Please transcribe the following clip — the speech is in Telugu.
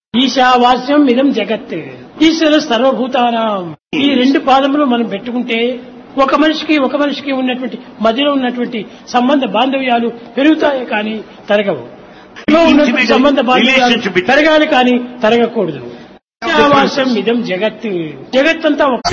ఈశావాస్యం ఇదం జగత్ ఈశ్వర సర్వభూతానాం. ఈ రెండు పాదములు మనం పెట్టుకుంటే ఒక మనిషికి ఉన్నటువంటి మధ్యలో ఉన్నటువంటి సంబంధ బాంధవ్యాలు పెరుగుతాయి కానీ తరగవు. ఉన్నటువంటి సంబంధ బాంధవ్యాలు పెరగాలి కానీ తరగకూడదు. ఈశావాస్యం ఇదం జగత్. జగత్తంతా